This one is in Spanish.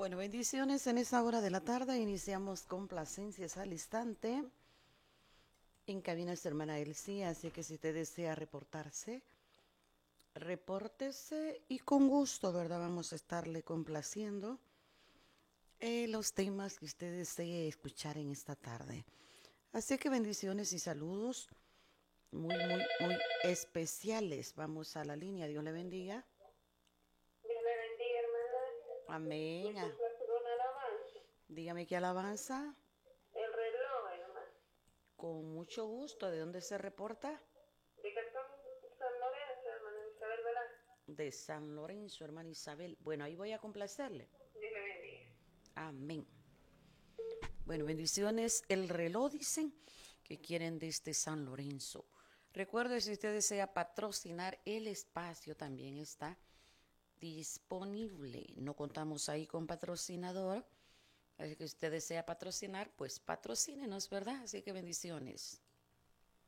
Bueno, bendiciones en esta hora de la tarde. Iniciamos complacencias al instante. En cabina está hermana Elsie, así que si usted desea reportarse, repórtese y con gusto, ¿verdad? Vamos a estarle complaciendo los temas que usted desee escuchar en esta tarde. Así que bendiciones y saludos muy especiales. Vamos a la línea. Dios le bendiga. Dios le bendiga, hermana. Amén. Me complace con una alabanza. Dígame qué alabanza. El reloj, hermana. Con mucho gusto. ¿De dónde se reporta? De Cantón San Lorenzo, hermana Isabel Verán. De San Lorenzo, hermana Isabel. Bueno, ahí voy a complacerle. Dios le bendiga. Amén. Bueno, bendiciones. El reloj dicen que quieren desde San Lorenzo. Recuerde, si usted desea patrocinar el espacio, también está disponible. No contamos ahí con patrocinador. Así que si usted desea patrocinar, pues patrocínenos, ¿verdad? Así que bendiciones.